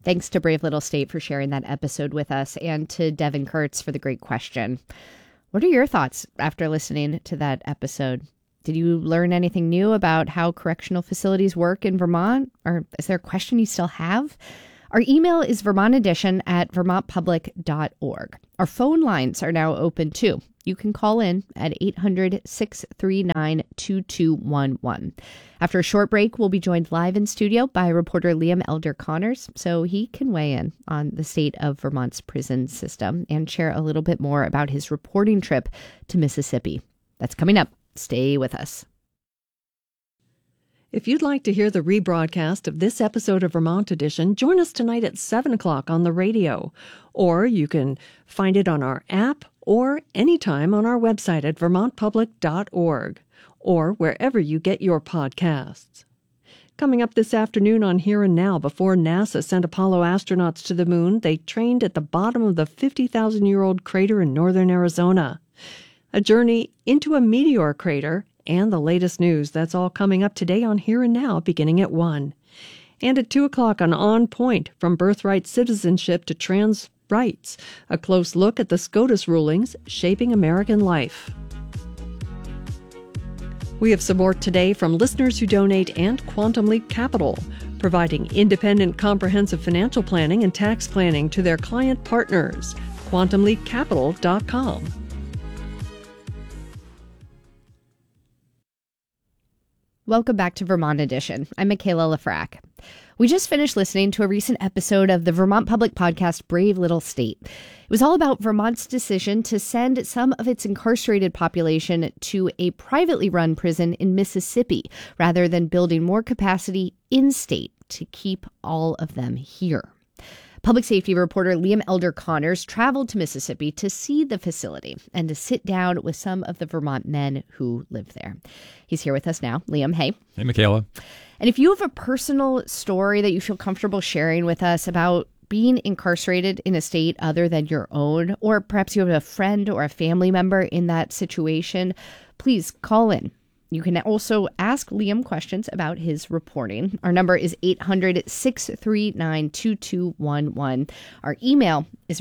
Thanks to Brave Little State for sharing that episode with us, and to Devin Kurtz for the great question. What are your thoughts after listening to that episode? Did you learn anything new about how correctional facilities work in Vermont? Or is there a question you still have? Our email is vermontedition@vermontpublic.org. Our phone lines are now open too. You can call in at 800-639-2211. After a short break, we'll be joined live in studio by reporter Liam Elder Connors, so he can weigh in on the state of Vermont's prison system and share a little bit more about his reporting trip to Mississippi. That's coming up. Stay with us. If you'd like to hear the rebroadcast of this episode of Vermont Edition, join us tonight at 7 o'clock on the radio. Or you can find it on our app or anytime on our website at vermontpublic.org or wherever you get your podcasts. Coming up this afternoon on Here and Now, before NASA sent Apollo astronauts to the moon, they trained at the bottom of the 50,000-year-old crater in northern Arizona. A journey into a meteor crater and the latest news. That's all coming up today on Here and Now, beginning at 1. And at 2 o'clock on Point, from birthright citizenship to trans rights, a close look at the SCOTUS rulings shaping American life. We have support today from listeners who donate and Quantum Leap Capital, providing independent comprehensive financial planning and tax planning to their client partners. QuantumLeapCapital.com. Welcome back to Vermont Edition. I'm Michaela Lafrac. We just finished listening to a recent episode of the Vermont Public podcast, Brave Little State. It was all about Vermont's decision to send some of its incarcerated population to a privately run prison in Mississippi, rather than building more capacity in-state to keep all of them here. Public safety reporter Liam Elder Connors traveled to Mississippi to see the facility and to sit down with some of the Vermont men who live there. He's here with us now. Liam, hey. Hey, Michaela. And if you have a personal story that you feel comfortable sharing with us about being incarcerated in a state other than your own, or perhaps you have a friend or a family member in that situation, please call in. You can also ask Liam questions about his reporting. Our number is 800-639-2211. Our email is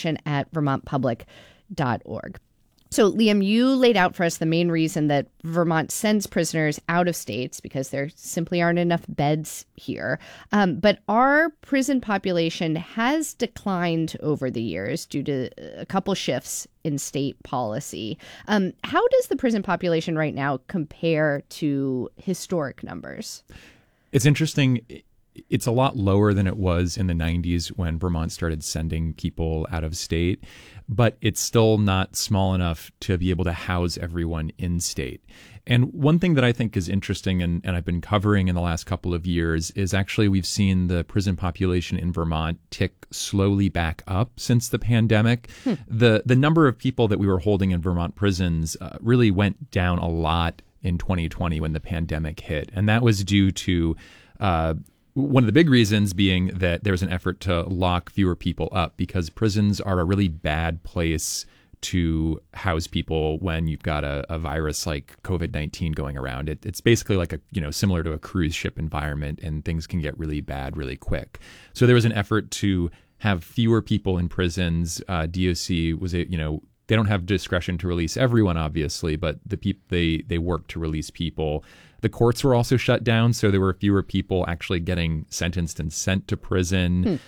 vermontedition@vermontpublic.org. So, Liam, you laid out for us the main reason that Vermont sends prisoners out of states, because there simply aren't enough beds here. But our prison population has declined over the years due to a couple shifts in state policy. How does the prison population right now compare to historic numbers? It's interesting. It's a lot lower than it was in the 90s when Vermont started sending people out of state, but it's still not small enough to be able to house everyone in state. And one thing that I think is interesting and I've been covering in the last couple of years is actually we've seen the prison population in Vermont tick slowly back up since the pandemic. The number of people that we were holding in Vermont prisons really went down a lot in 2020 when the pandemic hit. And that was due to one of the big reasons being that there was an effort to lock fewer people up, because prisons are a really bad place to house people when you've got a virus like COVID-19 going around. It's basically like similar to a cruise ship environment, and things can get really bad really quick. So there was an effort to have fewer people in prisons. DOC was they don't have discretion to release everyone, obviously, but they work to release people. The courts were also shut down, so there were fewer people actually getting sentenced and sent to prison.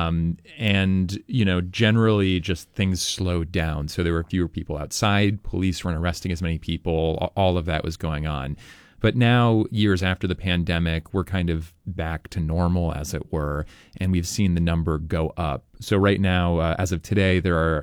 And, generally just things slowed down. So there were fewer people outside. Police weren't arresting as many people. All of that was going on. But now, years after the pandemic, we're kind of back to normal, as it were, and we've seen the number go up. So right now, as of today, there are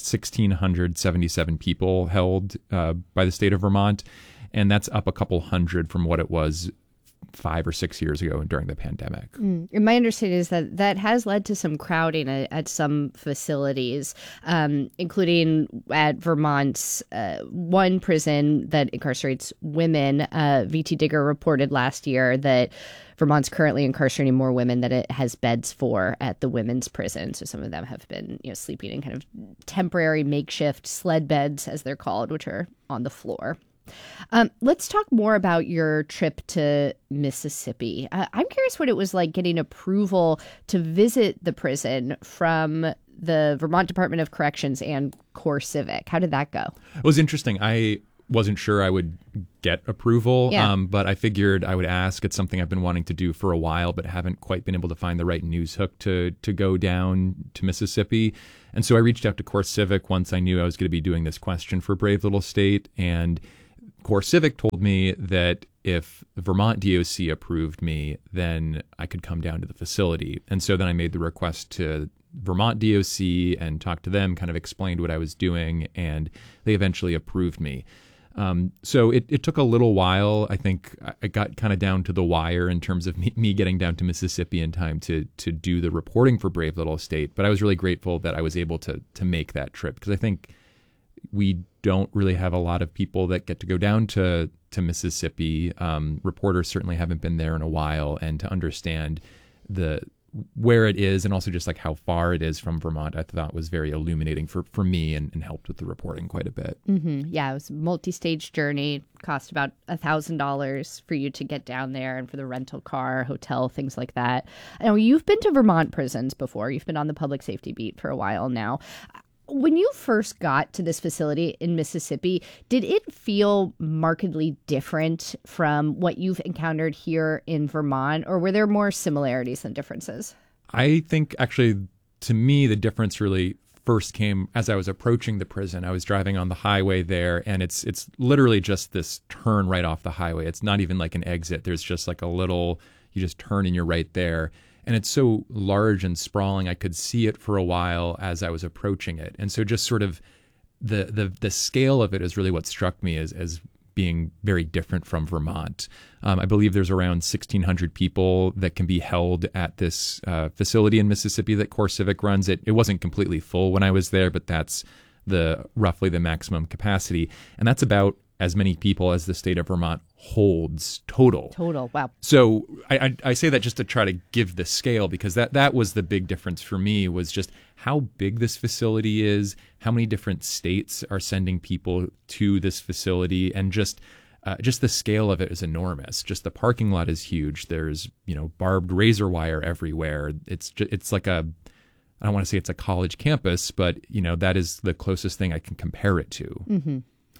1,677 people held by the state of Vermont, and that's up a couple hundred from what it was 5 or 6 years ago during the pandemic. And my understanding is that has led to some crowding at some facilities, including at Vermont's one prison that incarcerates women. VT Digger reported last year that Vermont's currently incarcerating more women than it has beds for at the women's prison. So some of them have been sleeping in kind of temporary makeshift sled beds, as they're called, which are on the floor. Let's talk more about your trip to Mississippi. I'm curious what it was like getting approval to visit the prison from the Vermont Department of Corrections and CoreCivic. How did that go? It was interesting. I wasn't sure I would get approval, but I figured I would ask. It's something I've been wanting to do for a while, but haven't quite been able to find the right news hook to go down to Mississippi. And so I reached out to CoreCivic once I knew I was going to be doing this question for Brave Little State. And CoreCivic told me that if the Vermont DOC approved me, then I could come down to the facility. And so then I made the request to Vermont DOC and talked to them, kind of explained what I was doing, and they eventually approved me. So it took a little while. I think I got kind of down to the wire in terms of me getting down to Mississippi in time to do the reporting for Brave Little State. But I was really grateful that I was able to make that trip, because I think we don't really have a lot of people that get to go down to Mississippi. Reporters certainly haven't been there in a while, and to understand where it is and also just like how far it is from Vermont, I thought was very illuminating for me and helped with the reporting quite a bit. Mm-hmm. Yeah, it was a multi-stage journey, cost about $1,000 for you to get down there and for the rental car, hotel, things like that. I know you've been to Vermont prisons before. You've been on the public safety beat for a while now. When you first got to this facility in Mississippi, did it feel markedly different from what you've encountered here in Vermont, or were there more similarities than differences? I think actually, to me, the difference really first came as I was approaching the prison. I was driving on the highway there, and it's literally just this turn right off the highway. It's not even like an exit. There's just like a little, you just turn and you're right there. And it's so large and sprawling, I could see it for a while as I was approaching it. And so just sort of the scale of it is really what struck me as being very different from Vermont. I believe there's around 1,600 people that can be held at this facility in Mississippi that CoreCivic runs. It wasn't completely full when I was there, but that's roughly the maximum capacity. And that's about as many people as the state of Vermont holds total. Wow. So I say that just to try to give the scale, because that was the big difference for me, was just how big this facility is, how many different states are sending people to this facility, and just the scale of it is enormous. Just the parking lot is huge. There's, barbed razor wire everywhere. It's like I don't want to say it's a college campus, but that is the closest thing I can compare it to. Mm-hmm.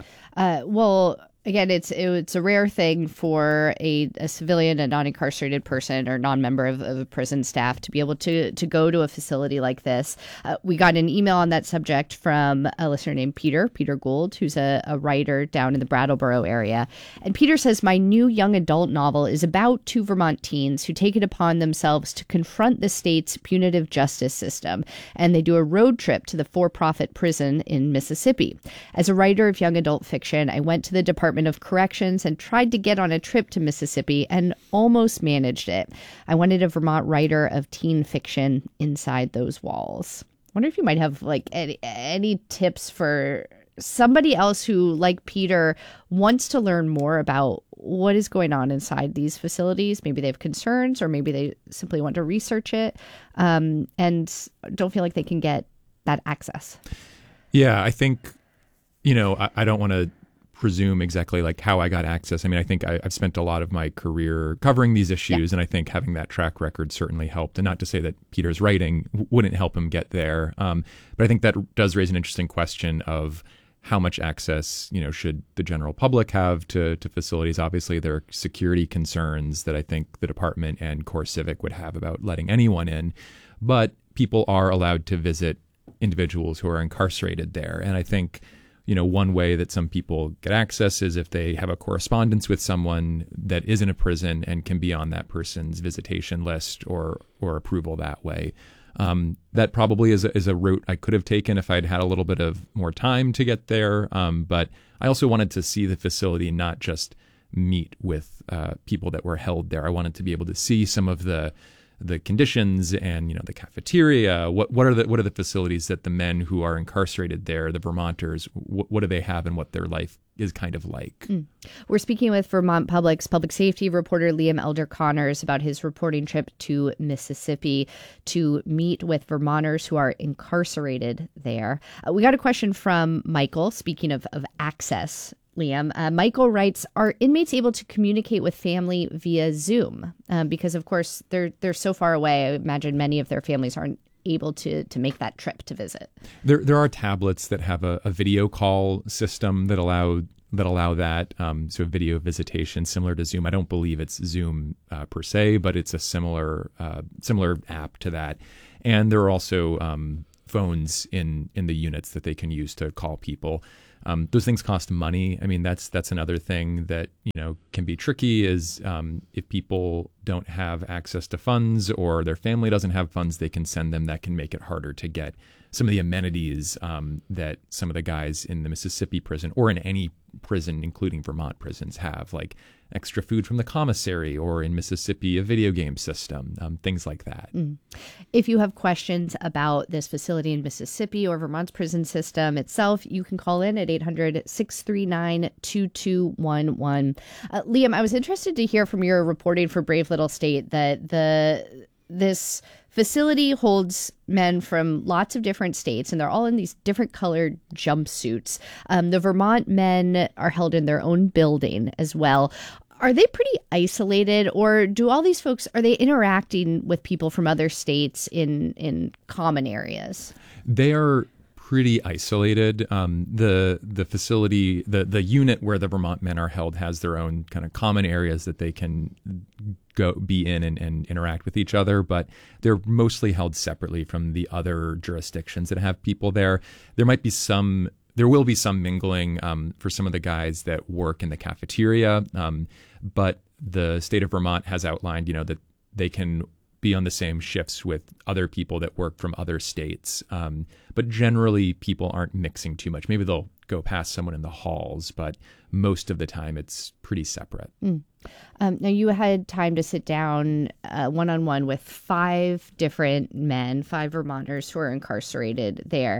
Well, again, it's a rare thing for a civilian, a non-incarcerated person or non-member of a prison staff to be able to go to a facility like this. We got an email on that subject from a listener named Peter Gould, who's a writer down in the Brattleboro area. And Peter says, my new young adult novel is about two Vermont teens who take it upon themselves to confront the state's punitive justice system. And they do a road trip to the for-profit prison in Mississippi. As a writer of young adult fiction, I went to the Department of Corrections and tried to get on a trip to Mississippi and almost managed it. I wanted a Vermont writer of teen fiction inside those walls. I wonder if you might have like any tips for somebody else who, like Peter, wants to learn more about what is going on inside these facilities. Maybe they have concerns, or maybe they simply want to research it and don't feel like they can get that access. Yeah, I think, I don't want to presume exactly like how I got access. I mean, I think I've spent a lot of my career covering these issues, and I think having that track record certainly helped. And not to say that Peter's writing wouldn't help him get there, but I think that does raise an interesting question of how much access, should the general public have to facilities. Obviously, there are security concerns that I think the department and CoreCivic would have about letting anyone in, but people are allowed to visit individuals who are incarcerated there. And I think one way that some people get access is if they have a correspondence with someone that is in a prison and can be on that person's visitation list or approval that way. That probably is a route I could have taken if I'd had a little bit of more time to get there. But I also wanted to see the facility, not just meet with people that were held there. I wanted to be able to see some of the conditions and, the cafeteria. What are the facilities that the men who are incarcerated there, the Vermonters, what do they have and what their life is kind of like? We're speaking with Vermont Public's public safety reporter Liam Elder Connors about his reporting trip to Mississippi to meet with Vermonters who are incarcerated there. We got a question from Michael, speaking of access Liam. Michael writes, are inmates able to communicate with family via Zoom? Because, of course, they're so far away. I imagine many of their families aren't able to make that trip to visit. There are tablets that have a video call system that allow that, so video visitation similar to Zoom. I don't believe it's Zoom per se, but it's a similar app to that. And there are also phones in the units that they can use to call people. Those things cost money. I mean, that's another thing that, can be tricky is if people don't have access to funds or their family doesn't have funds they can send them, that can make it harder to get some of the amenities that some of the guys in the Mississippi prison or in any prison, including Vermont prisons, have, like extra food from the commissary, or in Mississippi, a video game system, things like that. If you have questions about this facility in Mississippi or Vermont's prison system itself, you can call in at 800-639-2211. Liam, I was interested to hear from your reporting for Brave Little State that this facility holds men from lots of different states, and they're all in these different colored jumpsuits. The Vermont men are held in their own building as well. Are they pretty isolated, or do all these folks, are they interacting with people from other states in common areas? They are pretty isolated. The facility, the unit where the Vermont men are held has their own kind of common areas that they can go be in and interact with each other, but they're mostly held separately from the other jurisdictions that have people there. There will be some mingling for some of the guys that work in the cafeteria, but the state of Vermont has outlined, that they can be on the same shifts with other people that work from other states. But generally, people aren't mixing too much. Maybe they'll go past someone in the halls, but most of the time it's pretty separate. Now, you had time to sit down one-on-one with 5 different men, 5 Vermonters who are incarcerated there.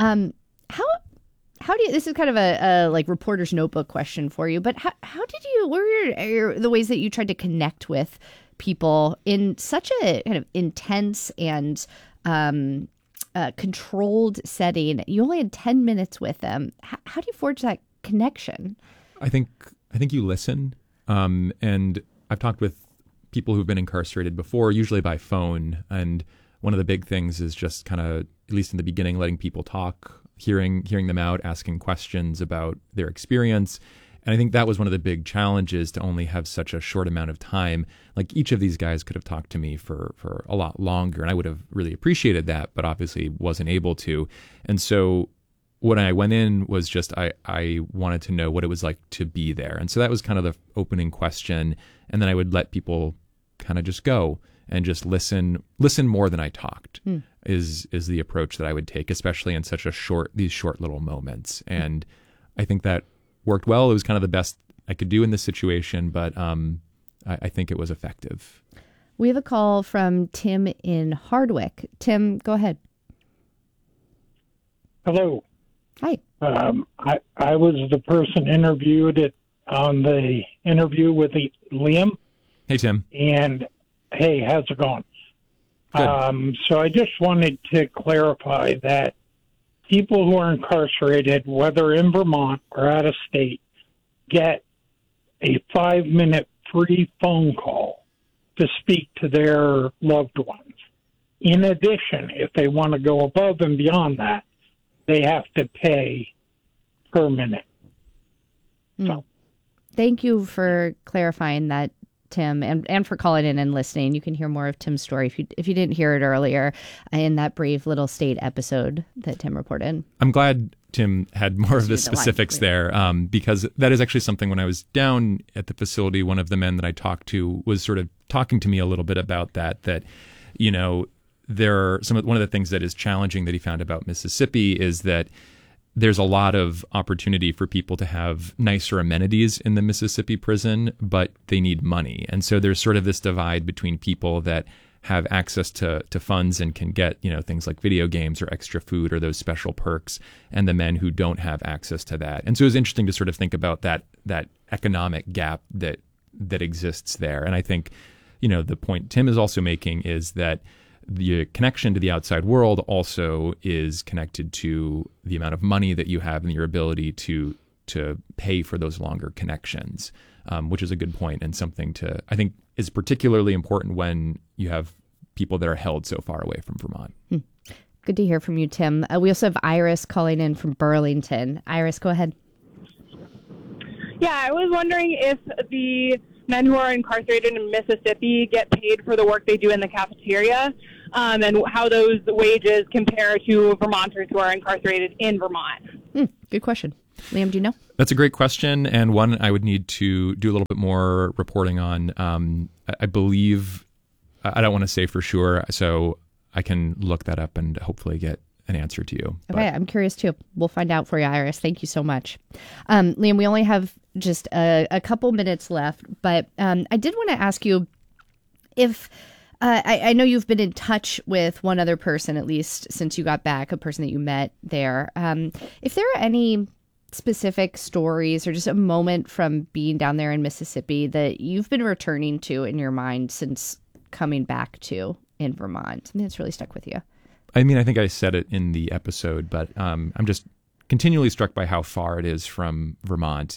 How do you, this is kind of a like reporter's notebook question for you, but what were the ways that you tried to connect with people in such a kind of intense and controlled setting? You only had 10 minutes with them. How do you forge that connection? I think you listen. And I've talked with people who've been incarcerated before, usually by phone. And one of the big things is just kind of, at least in the beginning, letting people talk, hearing them out, asking questions about their experience. And I think that was one of the big challenges, to only have such a short amount of time. Like, each of these guys could have talked to me for a lot longer, and I would have really appreciated that, but obviously wasn't able to. And so when I went in was just, I wanted to know what it was like to be there. And so that was kind of the opening question. And then I would let people kind of just go and just listen more than I talked is the approach that I would take, especially in such these short little moments. And I think that worked well. It was kind of the best I could do in this situation, but I think it was effective. We have a call from Tim in Hardwick. Tim, go ahead. Hello. Hi. I was the person interviewed on the interview with Liam. Hey, Tim. And hey, how's it going? Good. So I just wanted to clarify that people who are incarcerated, whether in Vermont or out of state, get a 5-minute free phone call to speak to their loved ones. In addition, if they want to go above and beyond that, they have to pay per minute. So, thank you for clarifying that, Tim, and for calling in and listening. You can hear more of Tim's story if you didn't hear it earlier in that Brave Little State episode that Tim reported. I'm glad Tim had more of the specifics there, because that is actually something. When I was down at the facility, one of the men that I talked to was sort of talking to me a little bit about that, one of the things that is challenging that he found about Mississippi is that there's a lot of opportunity for people to have nicer amenities in the Mississippi prison, but they need money. And so there's sort of this divide between people that have access to funds and can get, things like video games or extra food or those special perks, and the men who don't have access to that. And so it was interesting to sort of think about that economic gap that exists there. And I think, the point Tim is also making is that the connection to the outside world also is connected to the amount of money that you have and your ability to to pay for those longer connections, which is a good point and something I think is particularly important when you have people that are held so far away from Vermont. Good to hear from you, Tim. We also have Iris calling in from Burlington. Iris, go ahead. Yeah, I was wondering if the men who are incarcerated in Mississippi get paid for the work they do in the cafeteria, and how those wages compare to Vermonters who are incarcerated in Vermont. Good question. Liam, do you know? That's a great question, and one I would need to do a little bit more reporting on. I believe, I don't want to say for sure, so I can look that up and hopefully get an answer to you. Okay, I'm curious too. We'll find out for you, Iris. Thank you so much. Liam, we only have just a couple minutes left, but I did want to ask you if I know you've been in touch with one other person, at least since you got back, a person that you met there. If there are any specific stories or just a moment from being down there in Mississippi that you've been returning to in your mind since coming back to in Vermont, something that's really stuck with you. I mean, I think I said it in the episode, but I'm just continually struck by how far it is from Vermont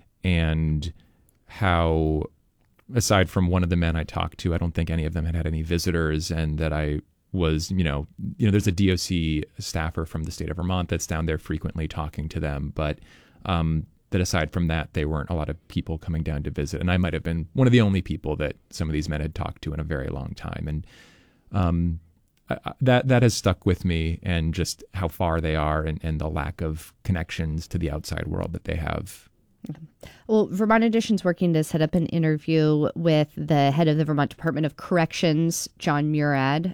and how, aside from one of the men I talked to, I don't think any of them had any visitors, and that I was, there's a DOC staffer from the state of Vermont that's down there frequently talking to them, but that aside from that, there weren't a lot of people coming down to visit. And I might have been one of the only people that some of these men had talked to in a very long time. And that has stuck with me, and just how far they are and the lack of connections to the outside world that they have. Well, Vermont Edition's working to set up an interview with the head of the Vermont Department of Corrections, John Murad.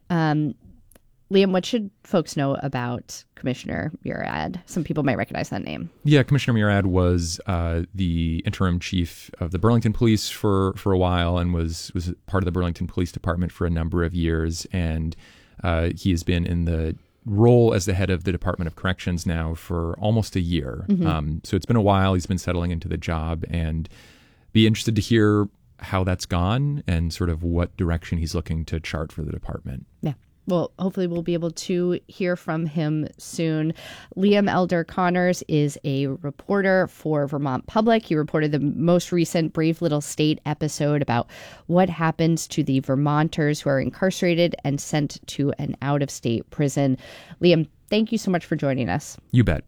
Liam, what should folks know about Commissioner Murad? Some people might recognize that name. Yeah, Commissioner Murad was the interim chief of the Burlington Police for a while, and was part of the Burlington Police Department for a number of years. And he has been in the role as the head of the Department of Corrections now for almost a year. So it's been a while. He's been settling into the job, and be interested to hear how that's gone and sort of what direction he's looking to chart for the department. Yeah. Well, hopefully we'll be able to hear from him soon. Liam Elder Connors is a reporter for Vermont Public. He reported the most recent Brave Little State episode about what happens to the Vermonters who are incarcerated and sent to an out-of-state prison. Liam, thank you so much for joining us. You bet.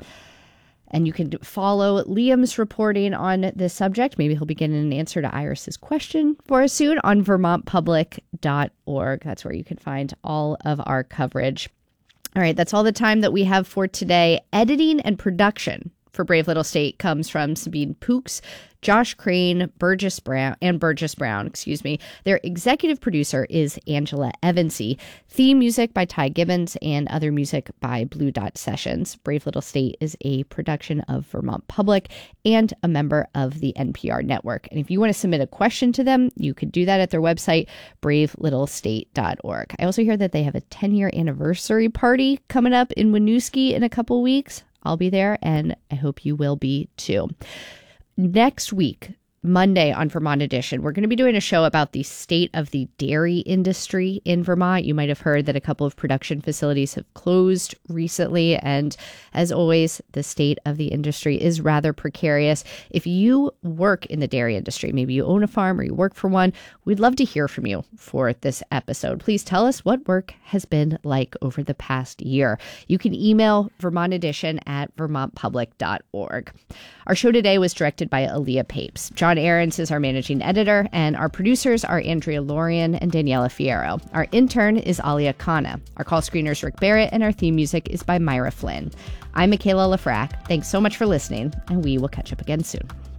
And you can follow Liam's reporting on this subject. Maybe he'll be getting an answer to Iris's question for us soon on vermontpublic.org. That's where you can find all of our coverage. All right, that's all the time that we have for today. Editing and production for Brave Little State comes from Sabine Pooks, Josh Crane, Burgess Brown. Their executive producer is Angela Evansy. Theme music by Ty Gibbons and other music by Blue Dot Sessions. Brave Little State is a production of Vermont Public and a member of the NPR network. And if you want to submit a question to them, you could do that at their website, bravelittlestate.org. I also hear that they have a 10-year anniversary party coming up in Winooski in a couple weeks. I'll be there, and I hope you will be too. Next week, Monday on Vermont Edition, we're going to be doing a show about the state of the dairy industry in Vermont. You might have heard that a couple of production facilities have closed recently. And as always, the state of the industry is rather precarious. If you work in the dairy industry, maybe you own a farm or you work for one, we'd love to hear from you for this episode. Please tell us what work has been like over the past year. You can email Vermont Edition at vermontpublic.org. Our show today was directed by Aaliyah Papes. John Ahrens is our managing editor, and our producers are Andrea Lorian and Daniela Fierro. Our intern is Alia Khanna. Our call screener is Rick Barrett, and our theme music is by Myra Flynn. I'm Michaela Lafrac. Thanks so much for listening, and we will catch up again soon.